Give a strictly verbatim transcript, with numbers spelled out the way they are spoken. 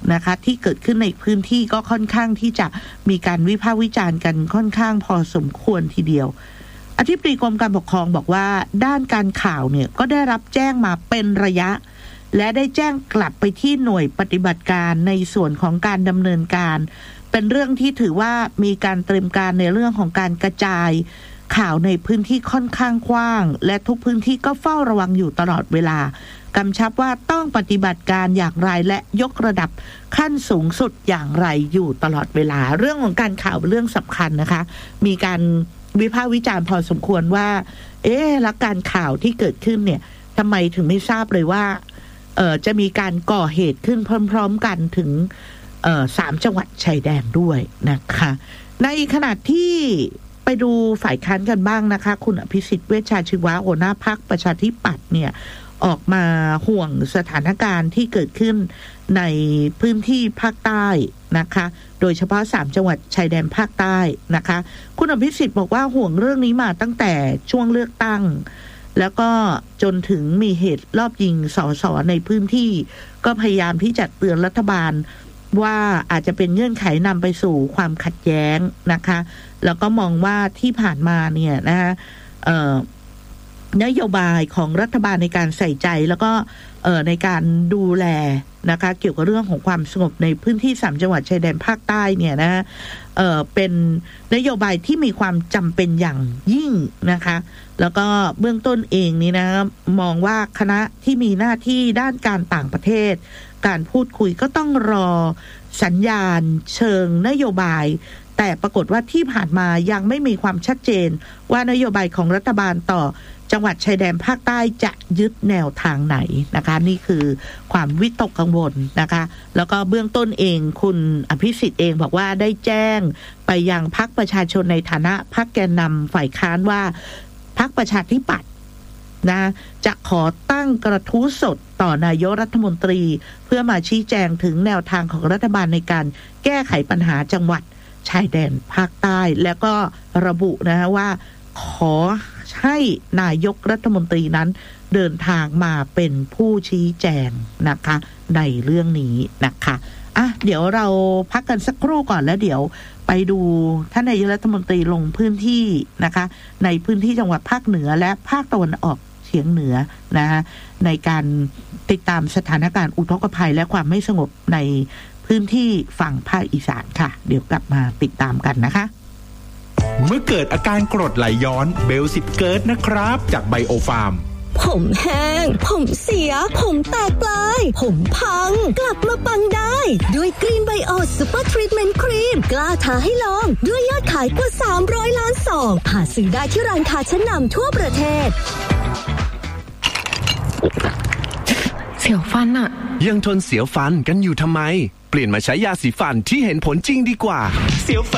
นะคะที่เกิดขึ้นในพื้นที่ก็ค่อนข้างที่จะมีการวิพากษ์วิจารณ์กันค่อนข้างพอสมควรทีเดียวอธิบดีกรมการปกครองบอกว่าด้านการข่าวเนี่ยก็ได้รับแจ้งมาเป็นระยะและได้แจ้งกลับไปที่หน่วยปฏิบัติการในส่วนของการดำเนินการเป็นเรื่องที่ถือว่ามีการเตรียมการในเรื่องของการกระจายข่าวในพื้นที่ค่อนข้างกว้างและทุกพื้นที่ก็เฝ้าระวังอยู่ตลอดเวลากำชับว่าต้องปฏิบัติการอย่างไรและยกระดับขั้นสูงสุดอย่างไรอยู่ตลอดเวลาเรื่องของการข่าวเป็นเรื่องสำคัญนะคะมีการวิพากษ์วิจารณ์พอสมควรว่าเอ๊ะแล้วการข่าวที่เกิดขึ้นเนี่ยทำไมถึงไม่ทราบเลยว่าเอ่อจะมีการก่อเหตุขึ้นพร้อมๆกันถึงเอ่อสามจังหวัดชายแดนด้วยนะคะในขณะที่ไปดูฝ่ายค้านกันบ้างนะคะคุณอภิสิทธิ์เวชชาชีวะหัวหน้าพรรคประชาธิปัตย์เนี่ยออกมาห่วงสถานการณ์ที่เกิดขึ้นในพื้นที่ภาคใต้นะคะโดยเฉพาะสามจังหวัดชายแดนภาคใต้นะคะคุณอภิสิทธิ์บอกว่าห่วงเรื่องนี้มาตั้งแต่ช่วงเลือกตั้งแล้วก็จนถึงมีเหตุรอบยิงสสในพื้นที่ก็พยายามที่จะเตือนรัฐบาลว่าอาจจะเป็นเงื่อนไขนำไปสู่ความขัดแย้งนะคะแล้วก็มองว่าที่ผ่านมาเนี่ยนะคะเอ่อนโยบายของรัฐบาลในการใส่ใจแล้วก็เอ่อในการดูแลนะคะเกี่ยวกับเรื่องของความสงบในพื้นที่สามจังหวัดชายแดนภาคใต้เนี่ยนะเอ่อเป็นนโยบายที่มีความจำเป็นอย่างยิ่งนะคะแล้วก็เบื้องต้นเองนี่นะมองว่าคณะที่มีหน้าที่ด้านการต่างประเทศการพูดคุยก็ต้องรอสัญญาณเชิงนโยบายแต่ปรากฏว่าที่ผ่านมายังไม่มีความชัดเจนว่านโยบายของรัฐบาลต่อจังหวัดชายแดนภาคใต้จะยึดแนวทางไหนนะคะนี่คือความวิตกกังวลนะคะแล้วก็เบื้องต้นเองคุณอภิสิทธิ์เองบอกว่าได้แจ้งไปยังพรรคประชาชนในฐานะพรรคแกนนำฝ่ายค้านว่าพรรคประชาธิปัตย์นะจะขอตั้งกระทู้สดต่อนายกรัฐมนตรีเพื่อมาชี้แจงถึงแนวทางของรัฐบาลในการแก้ไขปัญหาจังหวัดชายแดนภาคใต้แล้วก็ระบุนะว่าขอให้นายกรัฐมนตรีนั้นเดินทางมาเป็นผู้ชี้แจงนะคะในเรื่องนี้นะคะอ่ะเดี๋ยวเราพักกันสักครู่ก่อนแล้วเดี๋ยวไปดูท่านนายกรัฐมนตรีลงพื้นที่นะคะในพื้นที่จังหวัดภาคเหนือและภาคตะวันออกเฉียงเหนือนะคะในการติดตามสถานการณ์อุทกภัยและความไม่สงบในพื้นที่ฝั่งภาคอีสานค่ะเดี๋ยวกลับมาติดตามกันนะคะเมื่อเกิดอาการกรดไหลย้อนเบลสิบเกิร์ตนะครับจากไบโอฟาร์มผมแห้งผมเสียผมแตกปลายผมพังกลับมาปังได้ด้วยกรีนไบโอซูเปอร์ทรีทเมนต์ครีมกล้าท้าให้ลองด้วยยอดขายกว่าสามร้อยล้านซองหาซื้อได้ที่ร้านค้าชั้นนำทั่วประเทศเสียวฟันอะยังทนเสียวฟันกันอยู่ทำไมเปลี่ยนมาใช้ยาสีฟันที่เห็นผลจริงดีกว่าเสียว